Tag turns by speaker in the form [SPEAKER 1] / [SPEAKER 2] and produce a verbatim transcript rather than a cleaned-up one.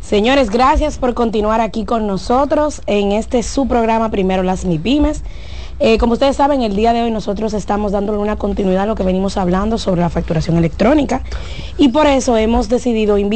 [SPEAKER 1] Señores, gracias por continuar aquí con nosotros en este su programa Primero las MIPYMES. Eh, como ustedes saben, el día de hoy nosotros estamos dándole una continuidad a lo que venimos hablando sobre la facturación electrónica y por eso hemos decidido invitar